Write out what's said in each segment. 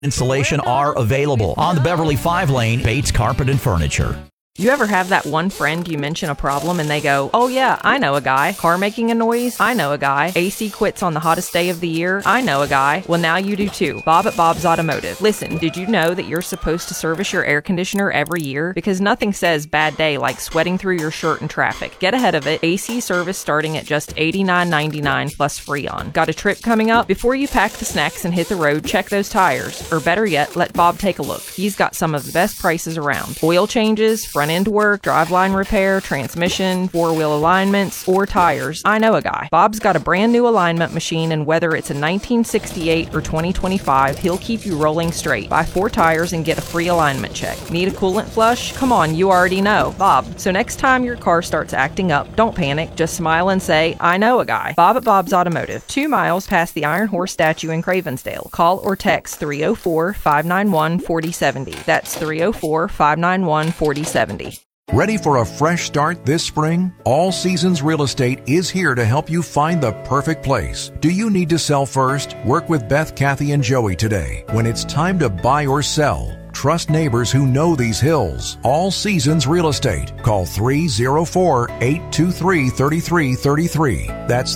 Installation are available on the Beverly 5 lane, Bates Carpet and Furniture. You ever have that one friend you mention a problem and they go, "Oh yeah, I know a guy." Car making a noise? I know a guy. AC quits on the hottest day of the year? I know a guy. Well, now you do too. Bob at Bob's Automotive. Listen, did you know that you're supposed to service your air conditioner every year? Because nothing says bad day like sweating through your shirt in traffic. Get ahead of it. AC service starting at just $89.99 plus Freon. Got a trip coming up? Before you pack the snacks and hit the road, check those tires. Or better yet, let Bob take a look. He's got some of the best prices around. Oil changes, front end work, driveline repair, transmission, four-wheel alignments, or tires. I know a guy. Bob's got a brand new alignment machine, and whether it's a 1968 or 2025, he'll keep you rolling straight. Buy 4 tires and get a free alignment check. Need a coolant flush? Come on, you already know. Bob. So next time your car starts acting up, don't panic. Just smile and say, "I know a guy." Bob at Bob's Automotive, 2 miles past the Iron Horse statue in Cravensdale. Call or text 304-591-4070. That's 304-591-4070. Ready for a fresh start this spring? All Seasons Real Estate is here to help you find the perfect place. Do you need to sell first? Work with Beth, Kathy, and Joey today. When it's time to buy or sell, trust neighbors who know these hills. All Seasons Real Estate. Call 304-823-3333. That's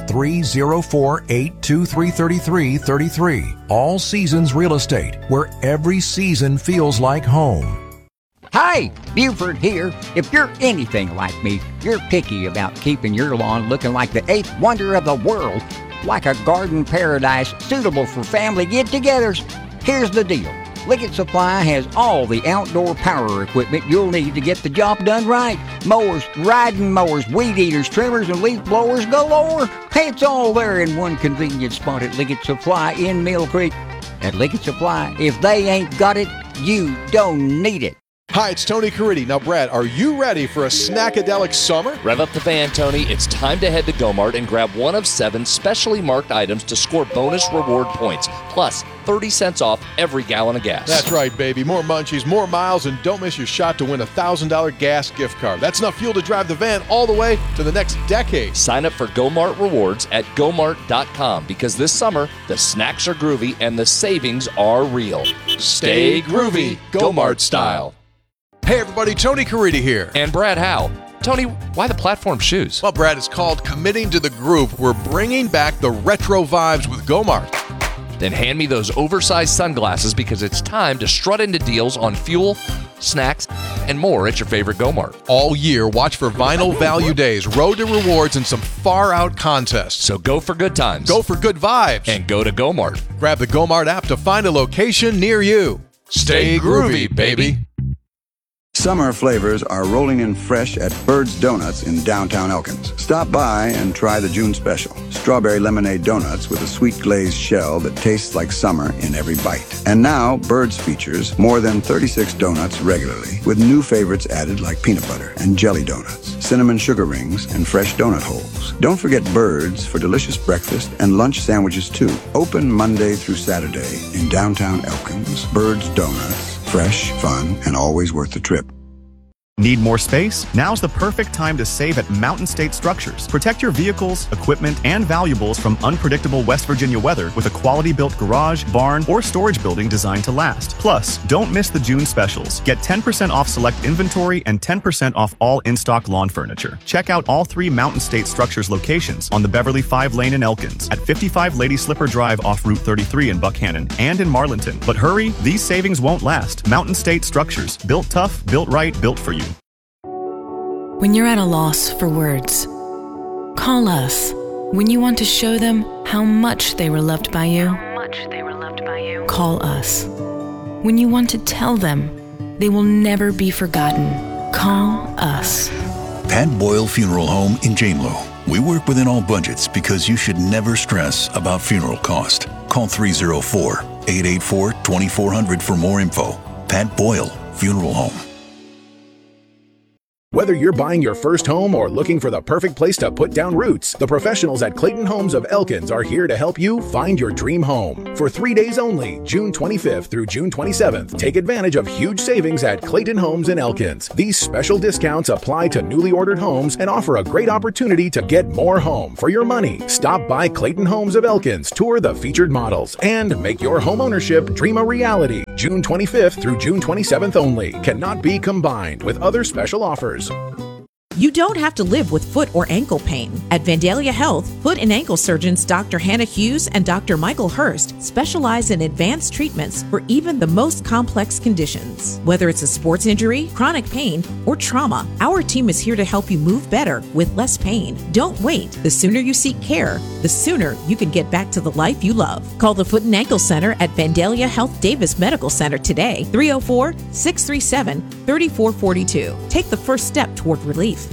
304-823-3333. All Seasons Real Estate, where every season feels like home. Hi, Buford here. If you're anything like me, you're picky about keeping your lawn looking like the 8th wonder of the world, like a garden paradise suitable for family get-togethers. Here's the deal. Liggett Supply has all the outdoor power equipment you'll need to get the job done right. Mowers, riding mowers, weed eaters, trimmers, and leaf blowers galore. It's all there in one convenient spot at Liggett Supply in Mill Creek. At Liggett Supply, if they ain't got it, you don't need it. Hi, it's Tony Caridi. Now, Brad, are you ready for a snackadelic summer? Rev up the van, Tony. It's time to head to Go-Mart and grab one of 7 specially marked items to score bonus reward points, plus 30 cents off every gallon of gas. That's right, baby. More munchies, more miles, and don't miss your shot to win a $1,000 gas gift card. That's enough fuel to drive the van all the way to the next decade. Sign up for Go-Mart Rewards at GoMart.com because this summer, the snacks are groovy and the savings are real. Stay groovy, Go-Mart style. Hey everybody, Tony Caridi here. And Brad Howe. Tony, why the platform shoes? Well, Brad, it's called Committing to the Groove. We're bringing back the retro vibes with Go-Mart. Then hand me those oversized sunglasses because it's time to strut into deals on fuel, snacks, and more at your favorite Go-Mart. All year, watch for Vinyl Value Days, Road to Rewards, and some far-out contests. So go for good times. Go for good vibes. And go to Go-Mart. Grab the Go-Mart app to find a location near you. Stay groovy, baby. Summer flavors are rolling in fresh at Bird's Donuts in downtown Elkins. Stop by and try the June special. Strawberry lemonade donuts with a sweet glazed shell that tastes like summer in every bite. And now, Bird's features more than 36 donuts regularly, with new favorites added like peanut butter and jelly donuts, cinnamon sugar rings, and fresh donut holes. Don't forget Bird's for delicious breakfast and lunch sandwiches too. Open Monday through Saturday in downtown Elkins. Bird's Donuts. Fresh, fun, and always worth the trip. Need more space? Now's the perfect time to save at Mountain State Structures. Protect your vehicles, equipment, and valuables from unpredictable West Virginia weather with a quality-built garage, barn, or storage building designed to last. Plus, don't miss the June specials. Get 10% off select inventory and 10% off all in-stock lawn furniture. Check out all 3 Mountain State Structures locations on the Beverly 5 lane in Elkins, at 55 Lady Slipper Drive off Route 33 in Buckhannon, and in Marlinton. But hurry, these savings won't last. Mountain State Structures. Built tough, built right, built for you. When you're at a loss for words, call us. When you want to show them how much they were loved by you, call us. When you want to tell them they will never be forgotten, call us. Pat Boyle Funeral Home in Jane Low. We work within all budgets because you should never stress about funeral cost. Call 304-884-2400 for more info. Pat Boyle Funeral Home. Whether you're buying your first home or looking for the perfect place to put down roots, the professionals at Clayton Homes of Elkins are here to help you find your dream home. For 3 days only, June 25th through June 27th, take advantage of huge savings at Clayton Homes in Elkins. These special discounts apply to newly ordered homes and offer a great opportunity to get more home for your money. Stop by Clayton Homes of Elkins, tour the featured models, and make your home ownership dream a reality. June 25th through June 27th only. Cannot be combined with other special offers. You don't have to live with foot or ankle pain. At Vandalia Health, foot and ankle surgeons Dr. Hannah Hughes and Dr. Michael Hurst specialize in advanced treatments for even the most complex conditions. Whether it's a sports injury, chronic pain, or trauma, our team is here to help you move better with less pain. Don't wait. The sooner you seek care, the sooner you can get back to the life you love. Call the Foot and Ankle Center at Vandalia Health Davis Medical Center today, 304-637-3442. Take the first step toward relief.